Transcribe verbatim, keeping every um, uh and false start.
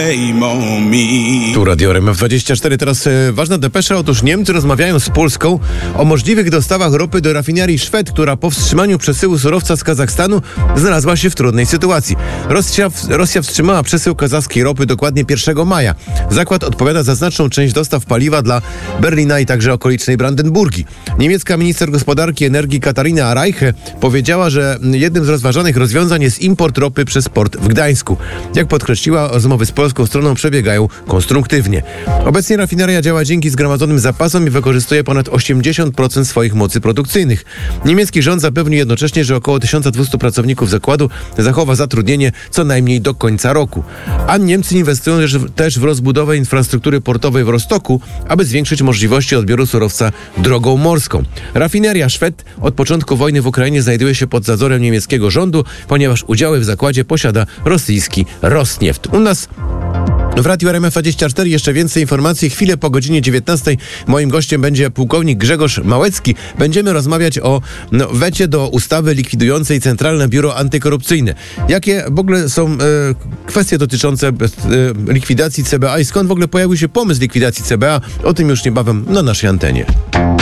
Tu Radio R M F dwadzieścia cztery. Teraz e, ważna depesza. Otóż Niemcy rozmawiają z Polską o możliwych dostawach ropy do rafinerii Szwed, która po wstrzymaniu przesyłu surowca z Kazachstanu znalazła się w trudnej sytuacji. Rosja, Rosja wstrzymała przesył kazachskiej ropy dokładnie pierwszego maja. Zakład odpowiada za znaczną część dostaw paliwa dla Berlina i także okolicznej Brandenburgii. Niemiecka minister gospodarki i energii Katarina Reiche powiedziała, że jednym z rozważanych rozwiązań jest import ropy przez port w Gdańsku. Jak podkreśliła, rozmowy z polską stroną przebiegają konstruktywnie. Obecnie rafineria działa dzięki zgromadzonym zapasom i wykorzystuje ponad osiemdziesiąt procent swoich mocy produkcyjnych. Niemiecki rząd zapewnił jednocześnie, że około tysiąc dwieście pracowników zakładu zachowa zatrudnienie co najmniej do końca roku. A Niemcy inwestują też w rozbudowę infrastruktury portowej w Rostoku, aby zwiększyć możliwości odbioru surowca drogą morską. Rafineria Szwed od początku wojny w Ukrainie znajduje się pod nadzorem niemieckiego rządu, ponieważ udziały w zakładzie posiada rosyjski Rosnieft. U nas w Radiu R M F dwadzieścia cztery jeszcze więcej informacji. Chwilę po godzinie dziewiętnałej moim gościem będzie pułkownik Grzegorz Małecki. Będziemy rozmawiać o no, wecie do ustawy likwidującej Centralne Biuro Antykorupcyjne. Jakie w ogóle są e, kwestie dotyczące e, likwidacji C B A i skąd w ogóle pojawił się pomysł likwidacji C B A? O tym już niebawem na naszej antenie.